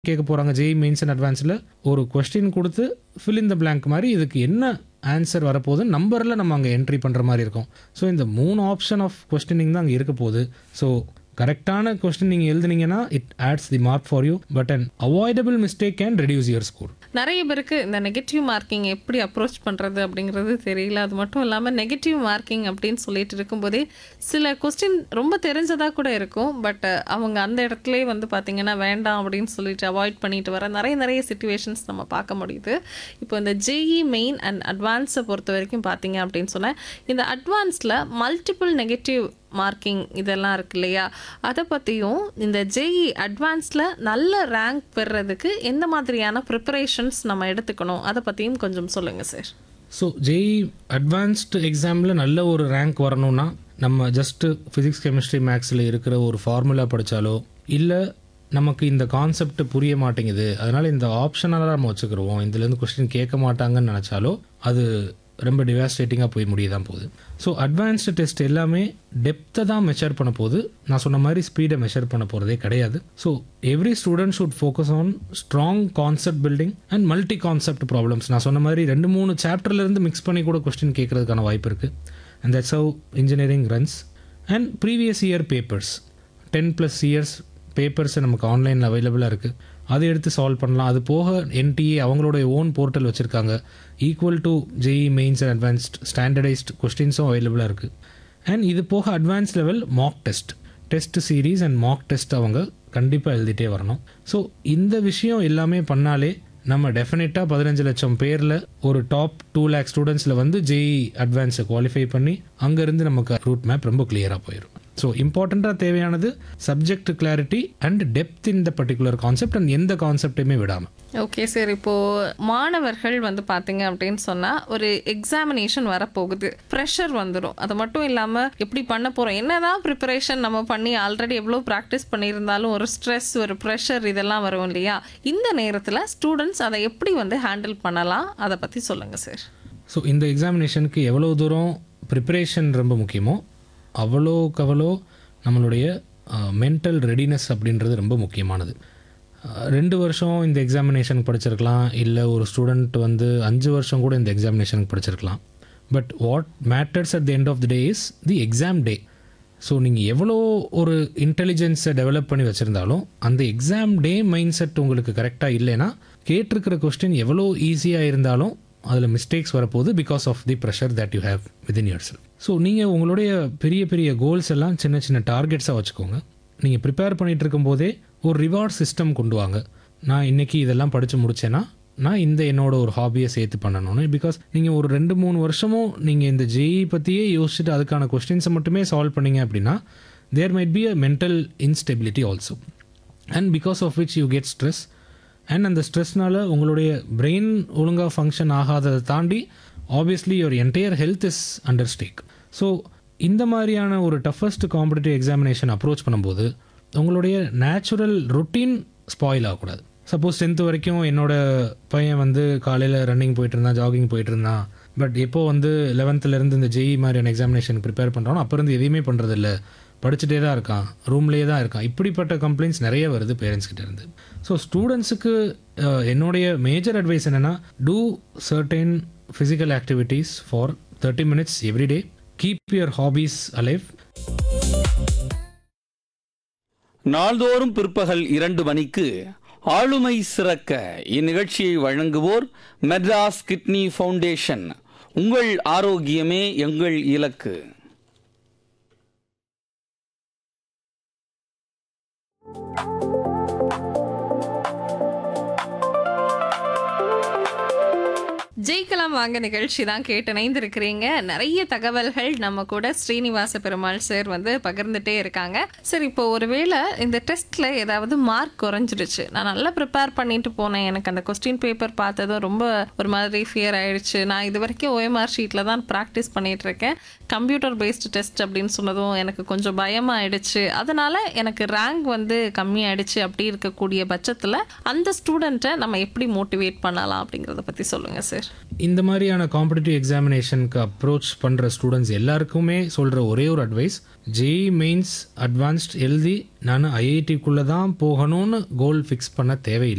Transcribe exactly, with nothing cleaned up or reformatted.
கேட்க போகிறாங்க JE mains and அட்வான்ஸில் ஒரு கொஸ்டின் கொடுத்து ஃபில் இன் த blank மாதிரி இதுக்கு என்ன ஆன்சர் வரப்போகுது நம்பரில் நம்ம அங்கே என்ட்ரி பண்ணுற மாதிரி இருக்கும். ஸோ இந்த மூணு ஆப்ஷன் ஆஃப் கொஸ்டினிங் தான் அங்கே இருக்க போகுது. ஸோ கரெக்டான கொஸ்டின் நீங்கள் எழுதுனீங்கன்னா it ads the mark for you, but an avoidable mistake can reduce your score. நிறைய பேருக்கு இந்த நெகட்டிவ் மார்க்கிங் எப்படி அப்ரோச் பண்ணுறது அப்படிங்கிறது தெரியல. அது மட்டும் இல்லாமல் நெகட்டிவ் மார்க்கிங் அப்படின்னு சொல்லிட்டு இருக்கும்போதே சில கொஸ்டின் ரொம்ப தெரிஞ்சதாக கூட இருக்கும், பட் அவங்க அந்த இடத்துலேயே வந்து பார்த்திங்கன்னா வேண்டாம் அப்படின்னு சொல்லிட்டு அவாய்ட் பண்ணிட்டு வர நிறைய நிறைய சிச்சுவேஷன்ஸ் நம்ம பார்க்க முடியுது. இப்போ இந்த ஜேஇ மெயின் அண்ட் அட்வான்ஸை பொறுத்த வரைக்கும் பார்த்தீங்க அப்படின்னு சொன்னால் இந்த அட்வான்ஸில் மல்டிபிள் நெகட்டிவ் மார்க்கிங் இதெல்லாம் இருக்கு இல்லையா, அதை பற்றியும் இந்த ஜேஇ அட்வான்ஸில் நல்ல ரேங்க் பெறுறதுக்கு எந்த மாதிரியான ப்ரிப்பரேஷன்ஸ் நம்ம எடுத்துக்கணும் அதை பற்றியும் கொஞ்சம் சொல்லுங்கள் சார். ஸோ ஜேஇ அட்வான்ஸ்டு எக்ஸாமில் நல்ல ஒரு ரேங்க் வரணும்னா நம்ம ஜஸ்ட்டு ஃபிசிக்ஸ் கெமிஸ்ட்ரி மேக்ஸில் இருக்கிற ஒரு ஃபார்முலா படித்தாலோ இல்லை நமக்கு இந்த கான்செப்ட் புரிய மாட்டேங்குது அதனால் இந்த ஆப்ஷனலாக நம்ம வச்சுக்கிடுவோம் இதுலேருந்து கொஸ்டின் கேட்க மாட்டாங்கன்னு நினச்சாலோ அது ரொம்ப டிவாஸ்டேட்டிங்காக போய் முடிய தான் போகுது. ஸோ அட்வான்ஸ்டு டெஸ்ட் எல்லாமே டெப்த்தை தான் மெஷர் பண்ண போகுது, நான் சொன்ன மாதிரி ஸ்பீடை மெஷர் பண்ண போகிறதே கிடையாது. So every student should focus on strong concept building and multi concept problems. நான் சொன்ன மாதிரி ரெண்டு மூணு சாப்டர்லேருந்து மிக்ஸ் பண்ணி கூட கொஸ்டின் கேட்கறதுக்கான வாய்ப்பு இருக்குது. And that's how engineering runs. And previous year papers ten plus years papers நமக்கு ஆன்லைனில் அவைலபிளாக இருக்குது, அதை எடுத்து சால்வ் பண்ணலாம். அது போக என்டிஏ அவங்களோட ஓன் போர்ட்டல் வச்சுருக்காங்க, equal to JE mains and advanced standardised கொஸ்டின்ஸும் அவைலபிளாக இருக்குது. அண்ட் இது போக advance level Mach test test series and Mach test அவங்க கண்டிப்பாக எழுதிட்டே வரணும். ஸோ இந்த விஷயம் எல்லாமே பண்ணாலே நம்ம டெஃபினட்டாக பதினஞ்சு லட்சம் பேரில் ஒரு டாப் டூ லேக் ஸ்டூடெண்ட்ஸில் வந்து ஜேஇ அட்வான்ஸை குவாலிஃபை பண்ணி அங்கேருந்து நமக்கு ரூட் மேப் ரொம்ப கிளியராக போயிடும். ஸோ இம்பார்ட்டண்ட்டாக தேவையானது subject clarity and depth in the particular concept and எந்த கான்செப்டையுமே விடாமல். ஓகே சார், இப்போது மாணவர்கள் வந்து பார்த்தீங்க அப்படின்னு சொன்னால் ஒரு எக்ஸாமினேஷன் வரப்போகுது, ப்ரெஷர் வந்துடும். அது மட்டும் இல்லாமல் எப்படி பண்ண போகிறோம், என்ன தான் ப்ரிப்பரேஷன் நம்ம பண்ணி ஆல்ரெடி எவ்வளோ ப்ராக்டிஸ் பண்ணியிருந்தாலும் ஒரு ஸ்ட்ரெஸ் ஒரு ப்ரெஷர் இதெல்லாம் வரும் இல்லையா, இந்த நேரத்தில் ஸ்டூடெண்ட்ஸ் அதை எப்படி வந்து ஹேண்டில் பண்ணலாம் அதை பற்றி சொல்லுங்கள் சார். ஸோ இந்த எக்ஸாமினேஷனுக்கு எவ்வளோ தூரம் ப்ரிப்பரேஷன் ரொம்ப முக்கியமோ அவ்வளோக்கு அவ்வளோ நம்மளுடைய மென்டல் ரெடினஸ் அப்படின்றது ரொம்ப முக்கியமானது. ரெண்டு வருஷம் இந்த எக்ஸாமினேஷனுக்கு படிச்சிருக்கலாம், இல்லை ஒரு ஸ்டூடெண்ட் வந்து அஞ்சு வருஷம் கூட இந்த எக்ஸாமினேஷனுக்கு படிச்சிருக்கலாம். But what matters at the end of the day is the exam day. So நீங்கள் எவ்வளோ ஒரு இன்டெலிஜென்ஸை டெவலப் பண்ணி வச்சுருந்தாலும் அந்த எக்ஸாம் டே மைண்ட் செட் உங்களுக்கு கரெக்டாக இல்லைன்னா கேட்டிருக்கிற கொஸ்டின் எவ்வளோ ஈஸியாக இருந்தாலும் அதில் மிஸ்டேக்ஸ் வரப்போகுது because of the pressure that you have within your self. So நீங்கள் உங்களுடைய பெரிய பெரிய கோல்ஸ் எல்லாம் சின்ன சின்ன டார்கெட்ஸாக வச்சுக்கோங்க. நீங்கள் ப்ரிப்பேர் பண்ணிகிட்டு இருக்கும்போதே ஒரு ரிவார்ட் சிஸ்டம் கொண்டு வாங்க. நான் இன்றைக்கி இதெல்லாம் படித்து முடித்தேன்னா நான் இந்த என்னோட ஒரு ஹாபியை சேர்த்து பண்ணணும்னு. பிகாஸ் நீங்கள் ஒரு ரெண்டு மூணு வருஷமும் நீங்கள் இந்த ஜேஇ பற்றியே யோசிச்சுட்டு அதுக்கான கொஸ்டின்ஸை மட்டுமே சால்வ் பண்ணீங்க அப்படின்னா there might be a mental instability also, and because of which you get stress. And அந்த ஸ்ட்ரெஸ்னால் உங்களுடைய பிரெயின் ஒழுங்காக ஃபங்க்ஷன் ஆகாததை தாண்டி obviously your entire health is under stack. So இந்த மாதிரியான ஒரு டஃபஸ்ட் காம்படிட்டிவ் எக்ஸாமினேஷன் அப்ரோச் பண்ணும்போது உங்களுடைய நேச்சுரல் ரொட்டீன் ஸ்பாயில் ஆகக்கூடாது. சப்போஸ் டென்த்து வரைக்கும் என்னோட பையன் வந்து காலையில் ரன்னிங் போயிட்டு இருந்தான், ஜாகிங் போயிட்டு இருந்தான், பட் எப்போ வந்து லெவன்த்துலேருந்து இந்த ஜேஇ மாதிரியான எக்ஸாமினேஷனுக்கு ப்ரிப்பேர் பண்ணுறானோ அப்போ இருந்து எதையுமே பண்ணுறதில்ல, படிச்சுட்டே தான் இருக்கான், ரூம்லேயே தான் இருக்கான், இப்படிப்பட்ட கம்ப்ளைண்ட்ஸ் நிறைய வருது பேரண்ட்ஸ்கிட்ட இருந்து. ஸோ ஸ்டூடெண்ட்ஸுக்கு என்னுடைய மேஜர் அட்வைஸ் என்னென்னா, two certain physical activities for thirty minutes every day, keep your hobbies alive. நாள்தோறும் பிற்பகல் இரண்டு மணிக்கு ஆளுமை சிறக்க இந்நிகழ்ச்சியை வழங்குவோர் மெட்ராஸ் கிட்னி ஃபவுண்டேஷன். உங்கள் ஆரோக்கியமே எங்கள் இலக்கு. ஜெயிக்கலாம் வாங்க நிகழ்ச்சி தான் கேட்டு இணைந்திருக்கிறீங்க. நிறைய தகவல்கள் நம்ம கூட ஸ்ரீனிவாச பெருமாள் சார் வந்து பகிர்ந்துட்டே இருக்காங்க. சரி, இப்போ ஒருவேளை இந்த டெஸ்ட்டில் ஏதாவது மார்க் குறைஞ்சிடுச்சு, நான் நல்லா ப்ரிப்பேர் பண்ணிட்டு போனேன், எனக்கு அந்த கொஸ்டின் பேப்பர் பார்த்ததும் ரொம்ப ஒரு மாதிரி ஃபியர் ஆயிடுச்சு, நான் இது வரைக்கும் ஓஎம்ஆர் ஷீட்டில் தான் ப்ராக்டிஸ் பண்ணிட்டு இருக்கேன், கம்ப்யூட்டர் பேஸ்டு டெஸ்ட் அப்படின்னு சொன்னதும் எனக்கு கொஞ்சம் பயமாயிடுச்சு, அதனால எனக்கு ரேங்க் வந்து கம்மியாயிடுச்சு, அப்படி இருக்கக்கூடிய பட்சத்தில் அந்த ஸ்டூடெண்ட்டை நம்ம எப்படி மோட்டிவேட் பண்ணலாம் அப்படிங்கிறத பற்றி சொல்லுங்கள் சார். இந்த மாதிரியான காம்படிட்டிவ் எக்ஸாமினேஷனுக்கு அப்ரோச் பண்ணுற ஸ்டூடெண்ட்ஸ் எல்லாருக்குமே சொல்கிற ஒரே ஒரு அட்வைஸ், ஜேஇ மெயின்ஸ் அட்வான்ஸ்ட் எழுதி நான் ஐஐடிக்குள்ளே தான் போகணும்னு கோல் ஃபிக்ஸ் பண்ண தேவையில்லை.